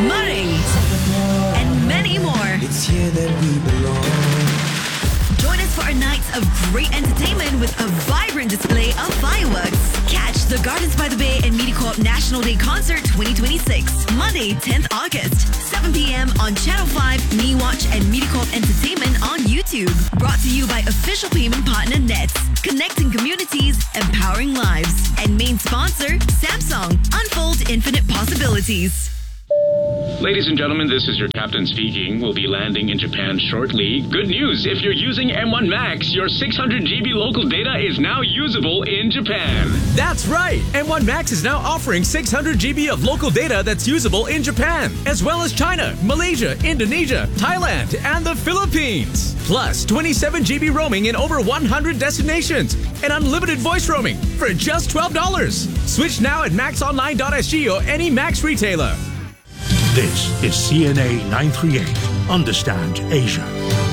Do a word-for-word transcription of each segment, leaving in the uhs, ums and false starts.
Murray, and many more. It's here that we belong. Join us for a night of great entertainment with a vibrant display of fireworks. Catch the Gardens by the Bay and MediaCorp National Day Concert twenty twenty-six, Monday, tenth August, seven p.m. on Channel five, MeWatch and MediaCorp Entertainment on YouTube. Brought to you by official payment partner Nets, connecting communities, empowering lives. And main sponsor, Samsung. Unfold infinite possibilities. Ladies and gentlemen, this is your captain speaking. We'll be landing in Japan shortly. Good news, if you're using M one Max, your six hundred gigabyte local data is now usable in Japan. That's right! M one Max is now offering six hundred gigabytes of local data that's usable in Japan, as well as China, Malaysia, Indonesia, Thailand, and the Philippines. Plus, twenty-seven gigabyte roaming in over one hundred destinations, and unlimited voice roaming for just twelve dollars. Switch now at max online dot s g or any Max retailer. This is C N A nine thirty-eight. Understand Asia.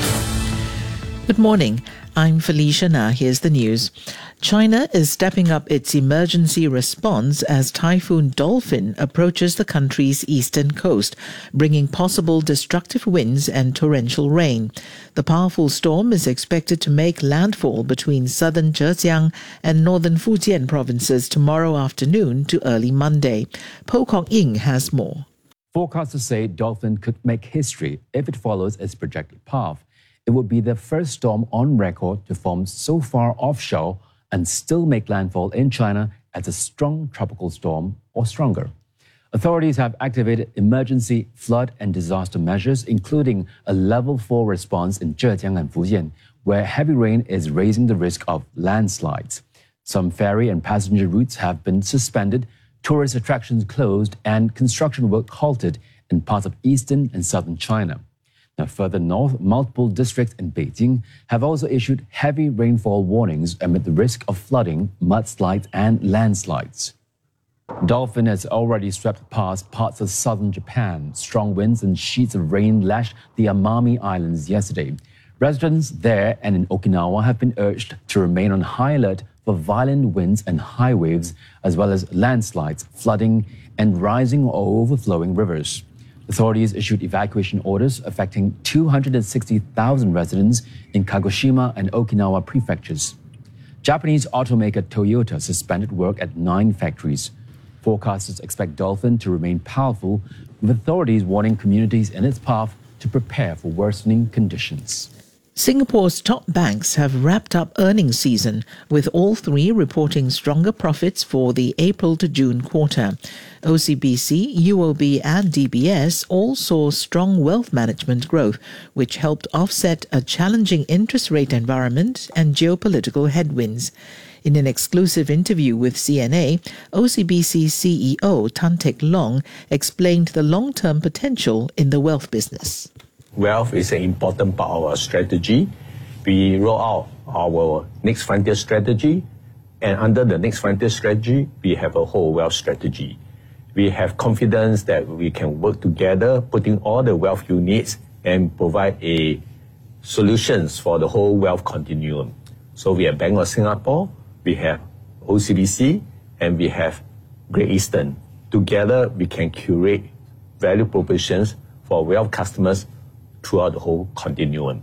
Good morning. I'm Felicia Na. Here's the news. China is stepping up its emergency response as Typhoon Dolphin approaches the country's eastern coast, bringing possible destructive winds and torrential rain. The powerful storm is expected to make landfall between southern Zhejiang and northern Fujian provinces tomorrow afternoon to early Monday. Po Kok Ying has more. Forecasters say Dolphin could make history if it follows its projected path. It would be the first storm on record to form so far offshore and still make landfall in China as a strong tropical storm or stronger. Authorities have activated emergency flood and disaster measures, including a level four response in Zhejiang and Fujian, where heavy rain is raising the risk of landslides. Some ferry and passenger routes have been suspended, tourist attractions closed, and construction work halted in parts of eastern and southern China. Now, further north, multiple districts in Beijing have also issued heavy rainfall warnings amid the risk of flooding, mudslides, and landslides. Dolphin has already swept past parts of southern Japan. Strong winds and sheets of rain lashed the Amami Islands yesterday. Residents there and in Okinawa have been urged to remain on high alert for violent winds and high waves, as well as landslides, flooding, and rising or overflowing rivers. Authorities issued evacuation orders affecting two hundred sixty thousand residents in Kagoshima and Okinawa prefectures. Japanese automaker Toyota suspended work at nine factories. Forecasters expect Dolphin to remain powerful, with authorities warning communities in its path to prepare for worsening conditions. Singapore's top banks have wrapped up earnings season, with all three reporting stronger profits for the April to June quarter. O C B C, U O B and D B S all saw strong wealth management growth, which helped offset a challenging interest rate environment and geopolitical headwinds. In an exclusive interview with C N A, O C B C C E O Tan Teck Long explained the long-term potential in the wealth business. Wealth is an important part of our strategy. We roll out our Next Frontier strategy, and under the Next Frontier strategy, we have a whole wealth strategy. We have confidence that we can work together, putting all the wealth units and provide a solutions for the whole wealth continuum. So we have Bank of Singapore, we have O C B C, and we have Great Eastern. Together, we can curate value propositions for wealth customers throughout the whole continuum.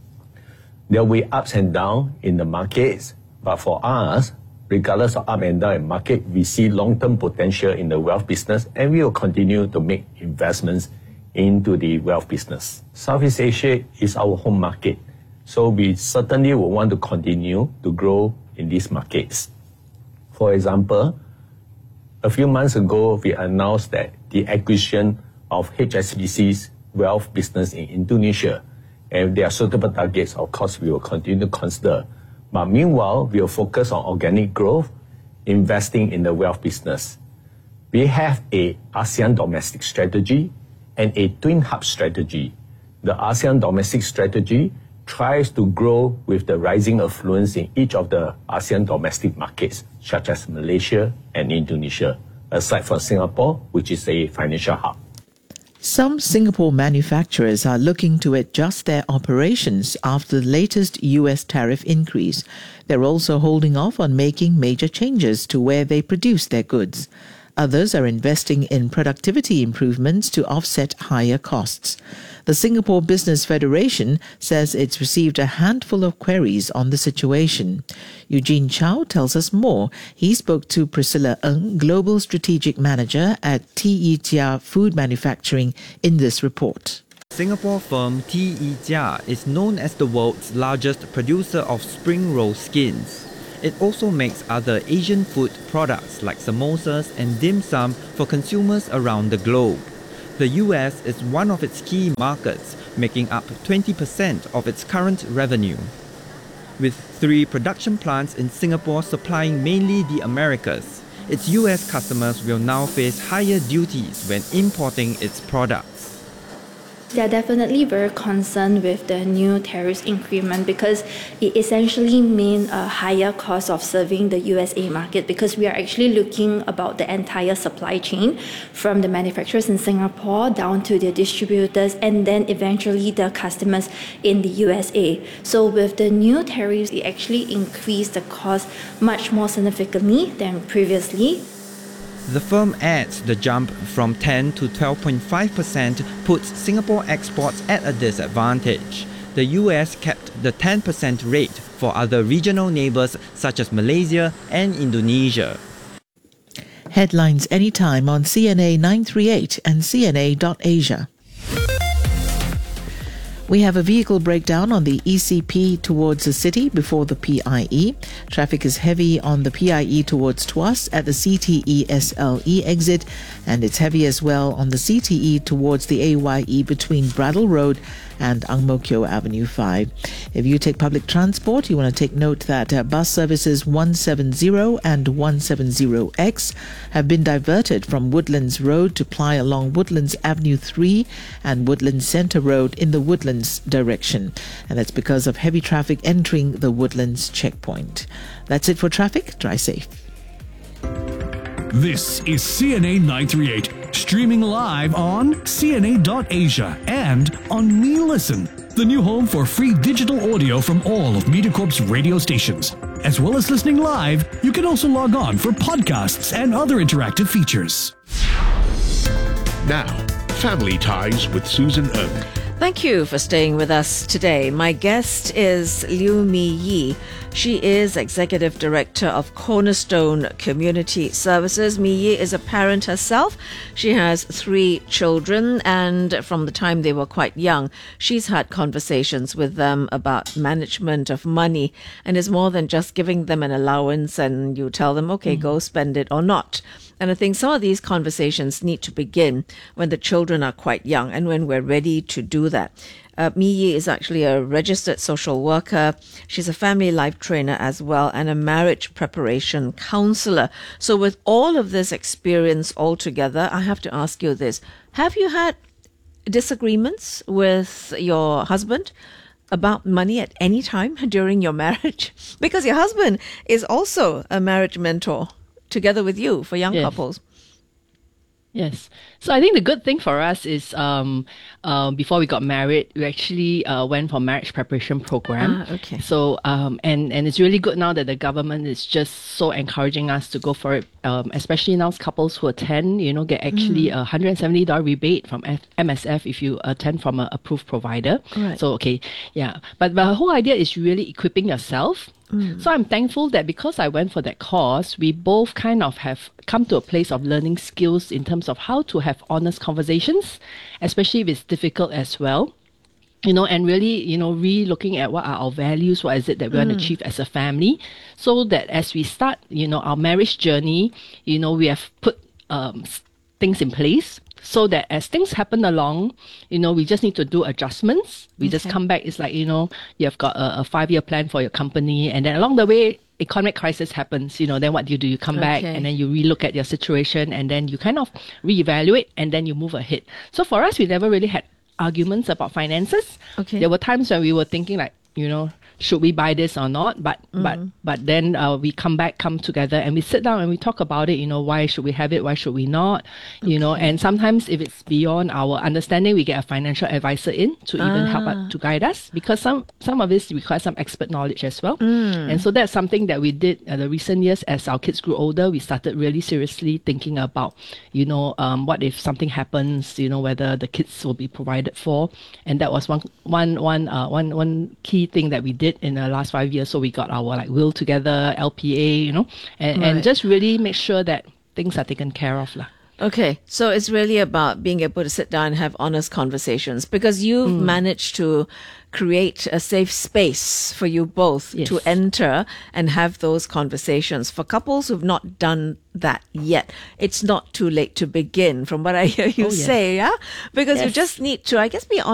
There will be ups and downs in the markets, but for us, regardless of up and down in market, we see long-term potential in the wealth business, and we will continue to make investments into the wealth business. Southeast Asia is our home market, so we certainly will want to continue to grow in these markets. For example, a few months ago, we announced that the acquisition of H S B C's wealth business in Indonesia, and if there are suitable targets, of course, we will continue to consider. But meanwhile, we will focus on organic growth, investing in the wealth business. We have a ASEAN domestic strategy and a twin hub strategy. The ASEAN domestic strategy tries to grow with the rising affluence in each of the ASEAN domestic markets, such as Malaysia and Indonesia, aside from Singapore, which is a financial hub. Some Singapore manufacturers are looking to adjust their operations after the latest U S tariff increase. They're also holding off on making major changes to where they produce their goods. Others are investing in productivity improvements to offset higher costs. The Singapore Business Federation says it's received a handful of queries on the situation. Eugene Chow tells us more. He spoke to Priscilla Ng, Global Strategic Manager at T E Jia Food Manufacturing, in this report. Singapore firm T E Jia is known as the world's largest producer of spring roll skins. It also makes other Asian food products like samosas and dim sum for consumers around the globe. The U S is one of its key markets, making up twenty percent of its current revenue. With three production plants in Singapore supplying mainly the Americas, its U S customers will now face higher duties when importing its products. They are definitely very concerned with the new tariffs increment because it essentially means a higher cost of serving the U S A market, because we are actually looking about the entire supply chain from the manufacturers in Singapore down to the distributors and then eventually the customers in the U S A. So with the new tariffs, it actually increased the cost much more significantly than previously. The firm adds the jump from ten to twelve point five percent puts Singapore exports at a disadvantage. The U S kept the ten percent rate for other regional neighbours such as Malaysia and Indonesia. Headlines anytime on C N A nine thirty-eight and C N A dot Asia. We have a vehicle breakdown on the E C P towards the city before the P I E. Traffic is heavy on the P I E towards Tuas at the C T E S L E exit, and it's heavy as well on the C T E towards the A Y E between Bradel Road and Ang Mo Kio Avenue five. If you take public transport, you want to take note that uh, bus services one seventy and one seventy X have been diverted from Woodlands Road to ply along Woodlands Avenue three and Woodlands Centre Road in the Woodlands direction. And that's because of heavy traffic entering the Woodlands checkpoint. That's it for traffic. Drive safe. This is C N A nine thirty-eight, streaming live on C N A dot Asia and on Me Listen, the new home for free digital audio from all of MediaCorp's radio stations. As well as listening live, you can also log on for podcasts and other interactive features. Now, Family Ties with Susan Ng. Thank you for staying with us today. My guest is Liu Mi Yi. She is Executive Director of Cornerstone Community Services. Mi Yi is a parent herself. She has three children, and from the time they were quite young, she's had conversations with them about management of money, and is more than just giving them an allowance and you tell them, okay, mm-hmm. go spend it or not. And I think some of these conversations need to begin when the children are quite young and when we're ready to do that. Uh, Mi Yi is actually a registered social worker. She's a family life trainer as well and a marriage preparation counselor. So with all of this experience all together, I have to ask you this. Have you had disagreements with your husband about money at any time during your marriage? Because your husband is also a marriage mentor together with you for young yes. couples. Yes. So I think the good thing for us is um, uh, before we got married, we actually uh, went for marriage preparation program. Ah, okay. So um, and and it's really good now that the government is just so encouraging us to go for it. Um, especially now couples who attend, you know, get actually mm. a one hundred seventy dollars rebate from F- M S F if you attend from an approved provider. Right. So okay, yeah. But the whole idea is really equipping yourself. Mm. So I'm thankful that because I went for that course, we both kind of have come to a place of learning skills in terms of how to have honest conversations, especially if it's difficult as well. You know, and really, you know, re-looking at what are our values, what is it that we mm. want to achieve as a family, so that as we start, you know, our marriage journey, you know, we have put um, things in place so that as things happen along, you know, we just need to do adjustments. We okay. just come back. It's like, you know, you have got a, a five-year plan for your company, and then along the way, economic crisis happens, you know, then what do you do? You come okay. back and then you relook at your situation and then you kind of reevaluate and then you move ahead. So for us, we never really had arguments about finances. Okay. There were times when we were thinking like, you know, should we buy this or not? But Mm. but but then uh, we come back, come together, and we sit down and we talk about it. You know, why should we have it? Why should we not? You know, and sometimes if it's beyond our understanding, we get a financial advisor in to even help Ah. us, to guide us, because some some of this requires some expert knowledge as well. Mm. And so that's something that we did in the recent years. As our kids grew older, we started really seriously thinking about, you know, um, what if something happens, you know, whether the kids will be provided for. And that was one one one uh, one one key thing that we did in the last five years. So we got our like will together, L P A, you know, and, Right. and just really make sure that things are taken care of lah. Okay, so it's really about being able to sit down and have honest conversations, because you've Mm. managed to create a safe space for you both Yes. to enter and have those conversations. For couples who've not done that yet, it's not too late to begin, from what I hear you Oh, yes. say, yeah? Because you Yes. just need to, I guess, be honest